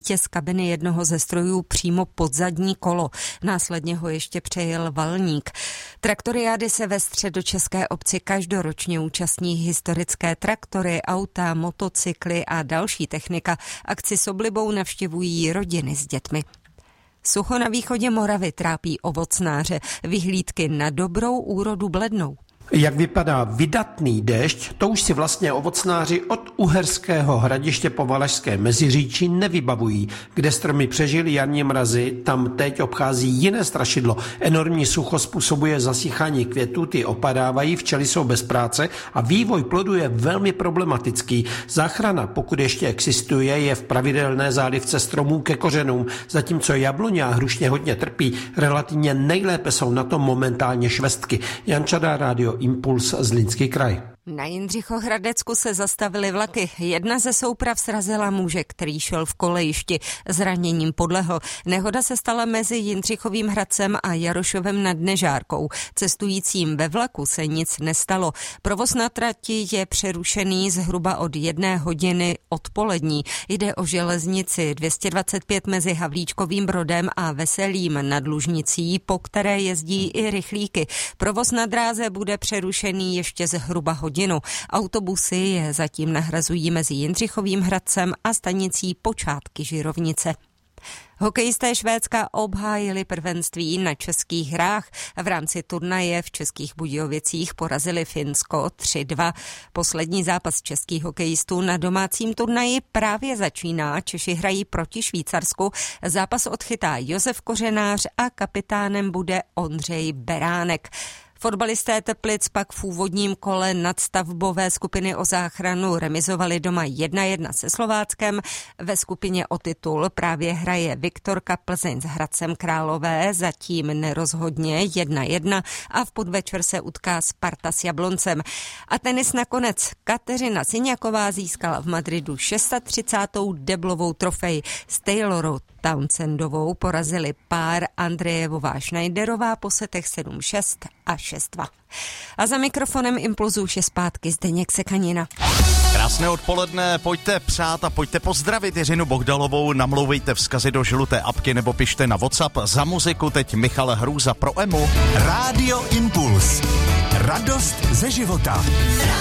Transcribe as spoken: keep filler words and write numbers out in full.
dítě z kabiny jednoho ze strojů přímo pod zadní kolo. Následně ho ještě přejel valník. Traktoriády se ve středočeské obci každoročně účastní historické traktory, auta, motocykly a další technika. Akci s oblibou navštěvují rodiny s dětmi. Sucho na východě Moravy trápí ovocnáře. Vyhlídky na dobrou úrodu blednou. Jak vypadá vydatný déšť, to už si vlastně ovocnáři od Uherského Hradiště po Valašské Meziříčí nevybavují. Kde stromy přežily jarní mrazy, tam teď obchází jiné strašidlo. Enormní sucho způsobuje zasychání květů, ty opadávají, včely jsou bez práce a vývoj plodu je velmi problematický. Záchrana, pokud ještě existuje, je v pravidelné zálivce stromů ke kořenům, zatímco jabloně a hrušně hodně trpí. Relativně nejlépe jsou na tom momentálně švestky. Jan Čadár, Rádio Impuls, Zlínský kraj. Na Jindřichohradecku se zastavily vlaky. Jedna ze souprav srazila muže, který šel v kolejišti. Zraněním podlehl. Nehoda se stala mezi Jindřichovým Hradcem a Jarošovem nad Nežárkou. Cestujícím ve vlaku se nic nestalo. Provoz na trati je přerušený zhruba od jedné hodiny odpolední. Jde o železnici dvě stě dvacet pět mezi Havlíčkovým Brodem a Veselým nad Lužnicí, po které jezdí i rychlíky. Provoz na dráze bude přerušený ještě zhruba hodinu. Autobusy je zatím nahrazují mezi Jindřichovým Hradcem a stanicí Počátky Žirovnice. Hokejisté Švédska obhájili prvenství na českých hrách. V rámci turnaje v Českých Budějovicích porazili Finsko tři dva. Poslední zápas českých hokejistů na domácím turnaji právě začíná. Češi hrají proti Švýcarsku. Zápas odchytá Josef Kořenář a kapitánem bude Ondřej Beránek. Fotbalisté Teplic pak v úvodním kole nadstavbové skupiny o záchranu remizovali doma jedna jedna se Slováckem. Ve skupině o titul právě hraje Viktorka Plzeň s Hradcem Králové, zatím nerozhodně jedna jedna a v podvečer se utká Sparta s Jabloncem. A tenis nakonec. Kateřina Syňaková získala v Madridu třicátou šestou deblovou trofej. S Taylorou Townsendovou porazili pár Andrejevová Schneiderová po setech sedm šest a šest dva. A za mikrofonem Impulzu už je zpátky Zdeněk Sekanina. Krásné odpoledne, pojďte přát a pojďte pozdravit Jiřinu Bohdalovou, namlouvejte vzkazy do žluté apky nebo pište na WhatsApp. Za muziku teď Michal Hrůza pro Emu. Rádio Impuls. Radost ze života.